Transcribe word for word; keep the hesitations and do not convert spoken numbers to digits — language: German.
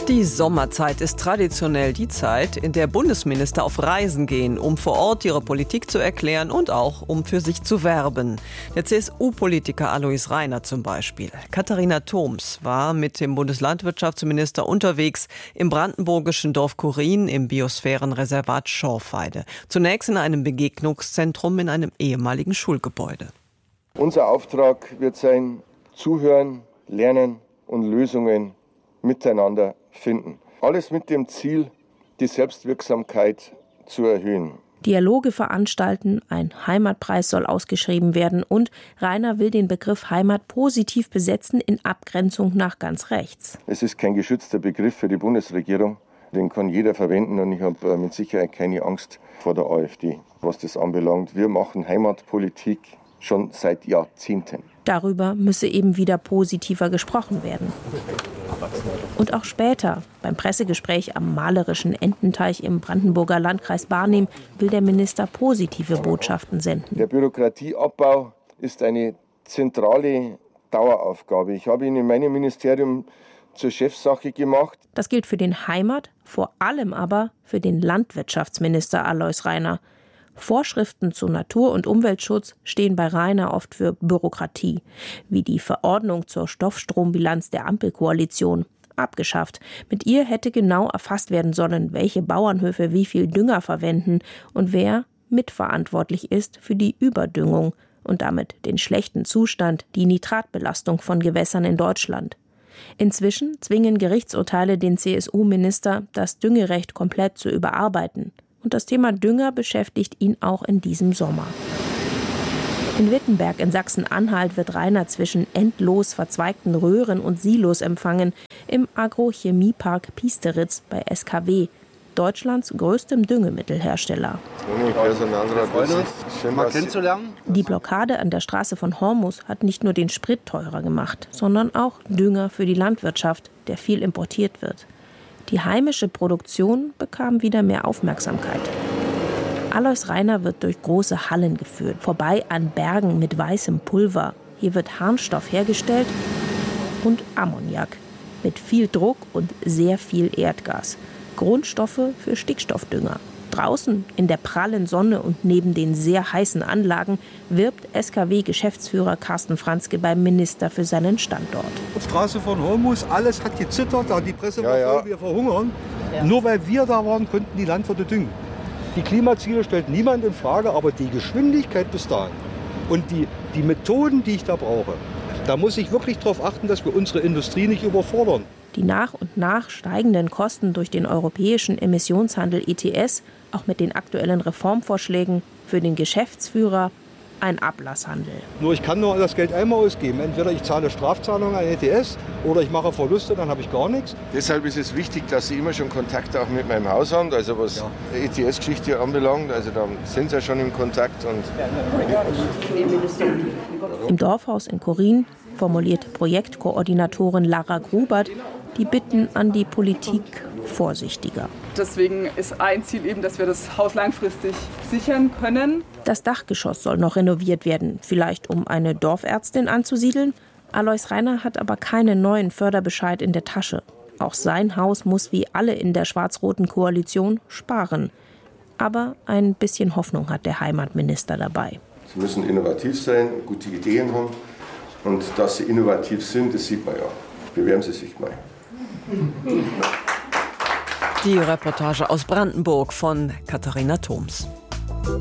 Die Sommerzeit ist traditionell die Zeit, in der Bundesminister auf Reisen gehen, um vor Ort ihre Politik zu erklären und auch um für sich zu werben. Der C S U-Politiker Alois Rainer zum Beispiel. Katharina Thoms war mit dem Bundeslandwirtschaftsminister unterwegs im brandenburgischen Dorf Kurin im Biosphärenreservat Schorfheide. Zunächst in einem Begegnungszentrum in einem ehemaligen Schulgebäude. Unser Auftrag wird sein, zuhören, lernen und Lösungen miteinander finden. Alles mit dem Ziel, die Selbstwirksamkeit zu erhöhen. Dialoge veranstalten, ein Heimatpreis soll ausgeschrieben werden und Rainer will den Begriff Heimat positiv besetzen in Abgrenzung nach ganz rechts. Es ist kein geschützter Begriff für die Bundesregierung. Den kann jeder verwenden und ich habe mit Sicherheit keine Angst vor der AfD, was das anbelangt. Wir machen Heimatpolitik schon seit Jahrzehnten. Darüber müsse eben wieder positiver gesprochen werden. Und auch später, beim Pressegespräch am malerischen Ententeich im Brandenburger Landkreis Barnim, will der Minister positive Botschaften senden. Der Bürokratieabbau ist eine zentrale Daueraufgabe. Ich habe ihn in meinem Ministerium zur Chefsache gemacht. Das gilt für den Heimat, vor allem aber für den Landwirtschaftsminister Alois Rainer. Vorschriften zu Natur- und Umweltschutz stehen bei Rainer oft für Bürokratie, wie die Verordnung zur Stoffstrombilanz der Ampelkoalition, abgeschafft. Mit ihr hätte genau erfasst werden sollen, welche Bauernhöfe wie viel Dünger verwenden und wer mitverantwortlich ist für die Überdüngung und damit den schlechten Zustand, die Nitratbelastung von Gewässern in Deutschland. Inzwischen zwingen Gerichtsurteile den C S U-Minister, das Düngerecht komplett zu überarbeiten. Und das Thema Dünger beschäftigt ihn auch in diesem Sommer. In Wittenberg in Sachsen-Anhalt wird Rainer zwischen endlos verzweigten Röhren und Silos empfangen im Agrochemiepark Piesteritz bei S K W, Deutschlands größtem Düngemittelhersteller. Mal kennenzulernen. Die Blockade an der Straße von Hormus hat nicht nur den Sprit teurer gemacht, sondern auch Dünger für die Landwirtschaft, der viel importiert wird. Die heimische Produktion bekam wieder mehr Aufmerksamkeit. Alois Rainer wird durch große Hallen geführt, vorbei an Bergen mit weißem Pulver. Hier wird Harnstoff hergestellt und Ammoniak mit viel Druck und sehr viel Erdgas. Grundstoffe für Stickstoffdünger. Draußen in der prallen Sonne und neben den sehr heißen Anlagen wirbt S K W-Geschäftsführer Carsten Franzke beim Minister für seinen Standort. Die Straße von Hormus, alles hat gezittert, die Presse war ja, voll, ja. wir verhungern. Ja. Nur weil wir da waren, konnten die Landwirte düngen. Die Klimaziele stellt niemand in Frage, aber die Geschwindigkeit bis dahin und die, die Methoden, die ich da brauche, da muss ich wirklich darauf achten, dass wir unsere Industrie nicht überfordern. Die nach und nach steigenden Kosten durch den europäischen Emissionshandel E T S, auch mit den aktuellen Reformvorschlägen für den Geschäftsführer, ein Ablasshandel. Nur ich kann nur das Geld einmal ausgeben. Entweder ich zahle Strafzahlungen an E T S oder ich mache Verluste, dann habe ich gar nichts. Deshalb ist es wichtig, dass Sie immer schon Kontakt auch mit meinem Haus haben, also was ja. die E T S-Geschichte anbelangt. Also da sind Sie ja schon im Kontakt. Und Im Dorfhaus in Kurin formuliert Projektkoordinatorin Lara Grubert die Bitten an die Politik vorsichtiger. Deswegen ist ein Ziel eben, dass wir das Haus langfristig sichern können. Das Dachgeschoss soll noch renoviert werden, vielleicht um eine Dorfärztin anzusiedeln. Alois Rainer hat aber keinen neuen Förderbescheid in der Tasche. Auch sein Haus muss wie alle in der schwarz-roten Koalition sparen. Aber ein bisschen Hoffnung hat der Heimatminister dabei. Sie müssen innovativ sein, gute Ideen haben. Und dass Sie innovativ sind, das sieht man ja. Bewerben Sie sich mal. Die Reportage aus Brandenburg von Katharina Thoms.